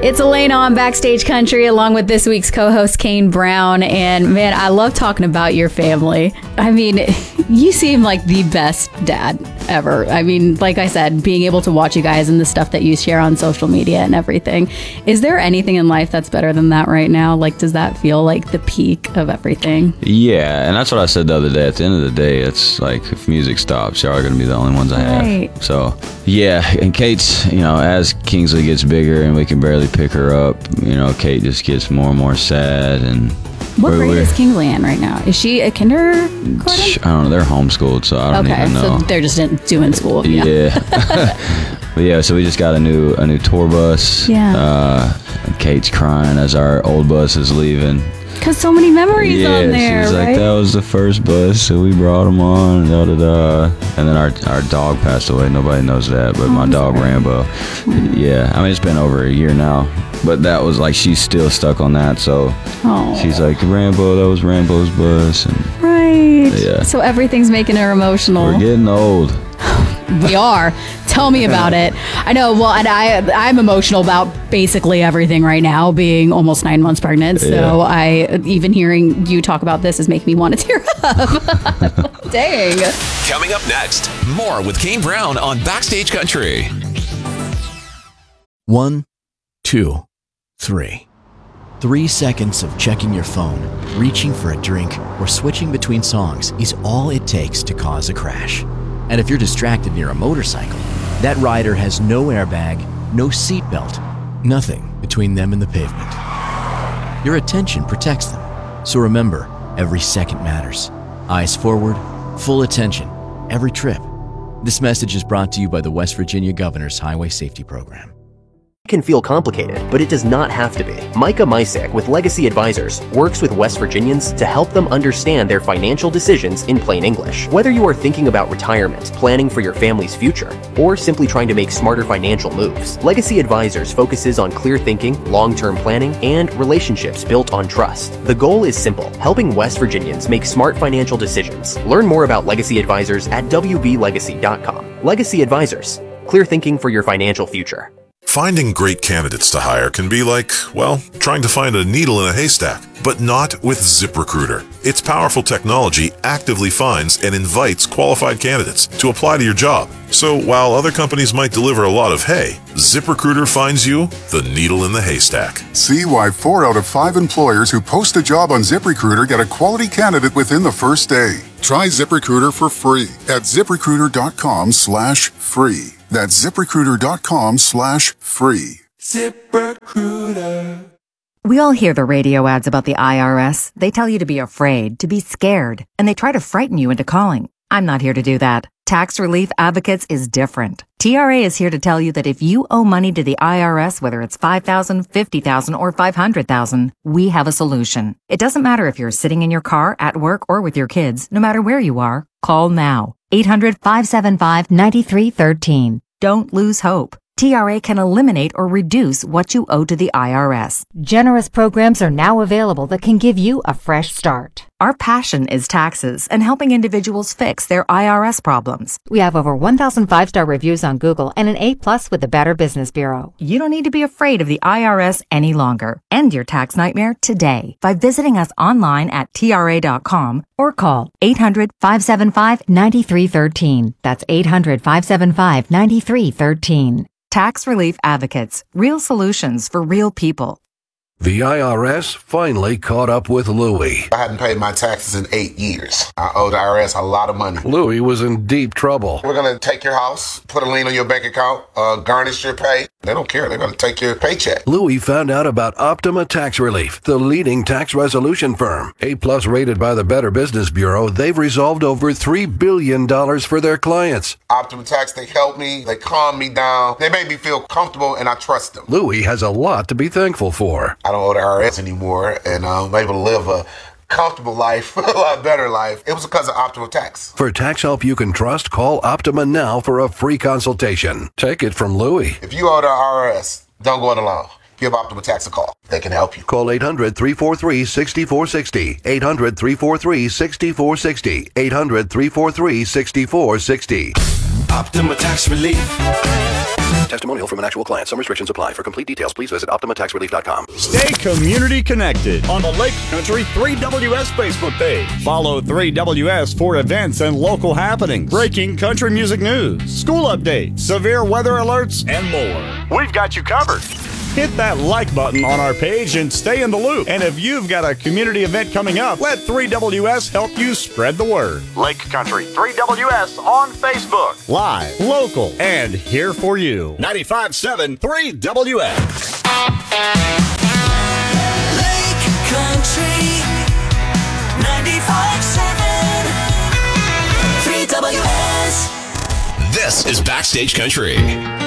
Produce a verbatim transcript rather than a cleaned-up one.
It's Elena on Backstage Country along with this week's co-host Kane Brown. And man, I love talking about your family. I mean, you seem like the best dad ever. I mean, like I said, being able to watch you guys and the stuff that you share on social media and everything. Is there anything in life that's better than that right now? Like, does that feel like the peak of everything? Yeah, and that's what I said the other day. At the end of the day, it's like if music stops, y'all are going to be the only ones I have. Right. So, yeah, and Kate's, you know, as Kingsley gets bigger and we can barely pick her up, you know, Kate just gets more and more sad. And what grade is Kingsley in right now? Is she a kindergarten? I don't know. They're homeschooled, so I don't okay, even know. So they're just doing school. Yeah. yeah. But yeah, so we just got a new a new tour bus. Yeah. Uh, Kate's crying as our old bus is leaving. Because so many memories yeah, on there, she's right? like, that was the first bus, so we brought them on, da da da. And then our our dog passed away. Nobody knows that, but oh, my dog sorry. Rambo. Mm-hmm. Yeah, I mean it's been over a year now, but that was like she's still stuck on that. So oh. she's like, Rambo, that was Rambo's bus. And, right. Yeah. So everything's making her emotional. We're getting old. We are. Tell me about it. I know. Well, and I, I'm emotional about basically everything right now, being almost nine months pregnant. So yeah. I, even hearing you talk about this is making me want to tear up. Dang. Coming up next, more with Kane Brown on Backstage Country. One, two, three. Three seconds of checking your phone, reaching for a drink, or switching between songs is all it takes to cause a crash. And if you're distracted near a motorcycle, that rider has no airbag, no seatbelt, nothing between them and the pavement. Your attention protects them. So remember, every second matters. Eyes forward, full attention, every trip. This message is brought to you by the West Virginia Governor's Highway Safety Program. It can feel complicated, but it does not have to be. Micah Mysak with Legacy Advisors works with West Virginians to help them understand their financial decisions in plain English. Whether you are thinking about retirement, planning for your family's future, or simply trying to make smarter financial moves, Legacy Advisors focuses on clear thinking, long-term planning, and relationships built on trust. The goal is simple, helping West Virginians make smart financial decisions. Learn more about Legacy Advisors at w b legacy dot com. Legacy Advisors, clear thinking for your financial future. Finding great candidates to hire can be like, well, trying to find a needle in a haystack, but not with ZipRecruiter. Its powerful technology actively finds and invites qualified candidates to apply to your job. So while other companies might deliver a lot of hay, ZipRecruiter finds you the needle in the haystack. See why four out of five employers who post a job on ZipRecruiter get a quality candidate within the first day. Try ZipRecruiter for free at ZipRecruiter.com slash free. That's ZipRecruiter.com slash free. ZipRecruiter. We all hear the radio ads about the I R S. They tell you to be afraid, to be scared, and they try to frighten you into calling. I'm not here to do that. Tax Relief Advocates is different. T R A is here to tell you that if you owe money to the I R S, whether it's five thousand dollars, fifty thousand dollars, or five hundred thousand dollars, we have a solution. It doesn't matter if you're sitting in your car, at work, or with your kids. No matter where you are, call now. eight hundred, five seven five, nine three one three. Don't lose hope. T R A can eliminate or reduce what you owe to the I R S. Generous programs are now available that can give you a fresh start. Our passion is taxes and helping individuals fix their I R S problems. We have over one thousand five-star reviews on Google and an A plus with the Better Business Bureau. You don't need to be afraid of the I R S any longer. End your tax nightmare today by visiting us online at T R A dot com or call eight hundred, five seven five, nine three one three. That's eight hundred, five seven five, nine three one three. Tax Relief Advocates. Real solutions for real people. The I R S finally caught up with Louie. I hadn't paid my taxes in eight years. I owed the I R S a lot of money. Louie was in deep trouble. We're going to take your house, put a lien on your bank account, uh, garnish your pay. They don't care. They're going to take your paycheck. Louie found out about Optima Tax Relief, the leading tax resolution firm. A-plus rated by the Better Business Bureau, they've resolved over three billion dollars for their clients. Optima Tax, they help me. They calm me down. They make me feel comfortable, and I trust them. Louie has a lot to be thankful for. I don't owe the I R S anymore, and I'm able to live a comfortable life, a lot better life. It was because of Optima Tax. For tax help you can trust, call Optima now for a free consultation. Take it from Louie. If you owe the I R S, don't go it alone. Give Optima Tax a call. They can help you. Call eight hundred, three four three, six four six zero. eight hundred, three four three, six four six zero. eight hundred, three four three, six four six zero. Optima Tax Relief. Testimonial from an actual client. Some restrictions apply. For complete details, please visit Optima Tax Relief dot com. Stay community connected on the Lake Country three W S Facebook page. Follow three W S for events and local happenings, breaking country music news, school updates, severe weather alerts, and more. We've got you covered. Hit that like button on our page and stay in the loop. And if you've got a community event coming up, let three W S help you spread the word. Lake Country three W S on Facebook. Live, local, and here for you. ninety-five point seven three W S. Lake Country ninety-five point seven three W S. This is Backstage Country.